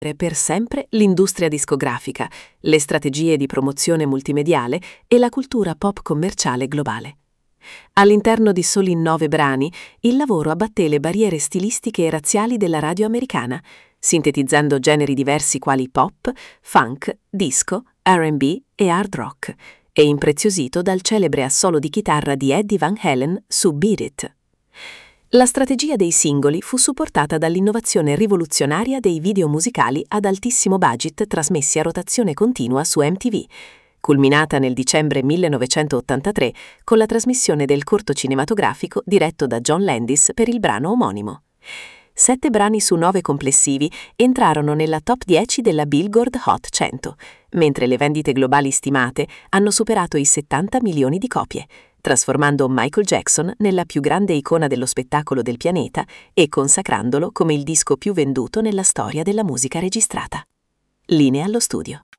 per sempre l'industria discografica, le strategie di promozione multimediale e la cultura pop commerciale globale. All'interno di soli 9 brani, il lavoro abbatté le barriere stilistiche e razziali della radio americana, sintetizzando generi diversi quali pop, funk, disco, R&B e hard rock, e impreziosito dal celebre assolo di chitarra di Eddie Van Halen su Beat It. La strategia dei singoli fu supportata dall'innovazione rivoluzionaria dei video musicali ad altissimo budget trasmessi a rotazione continua su MTV, culminata nel dicembre 1983 con la trasmissione del corto cinematografico diretto da John Landis per il brano omonimo. 7 brani su 9 complessivi entrarono nella top 10 della Billboard Hot 100, mentre le vendite globali stimate hanno superato i 70 milioni di copie, trasformando Michael Jackson nella più grande icona dello spettacolo del pianeta e consacrandolo come il disco più venduto nella storia della musica registrata. Linea allo studio.